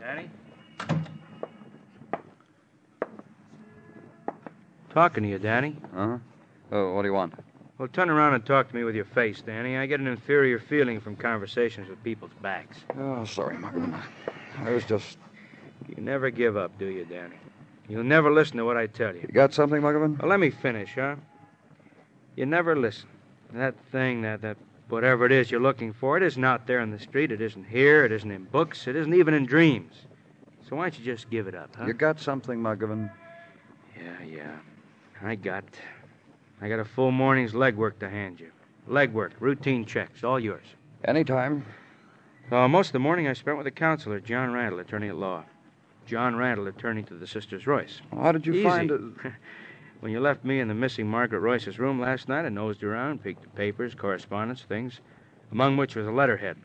Danny? Talking to you, Danny. Uh-huh. Oh, what do you want? Well, turn around and talk to me with your face, Danny. I get an inferior feeling from conversations with people's backs. Oh, sorry, Muggavan. I was just... You never give up, do you, Danny? You'll never listen to what I tell you. You got something, Muggavan? Well, let me finish, huh? You never listen. That thing, that whatever it is you're looking for, it isn't out there in the street. It isn't here. It isn't in books. It isn't even in dreams. So why don't you just give it up, huh? You got something, Muggavan? Yeah. I got a full morning's legwork to hand you. Legwork, routine checks, all yours. Anytime. Most of the morning I spent with the counselor, John Randall, attorney at law. John Randall, attorney to the Sisters Royce. Well, how did you find it? When you left me in the missing Margaret Royce's room last night, I nosed around, peeked at papers, correspondence, things, among which was a letterhead.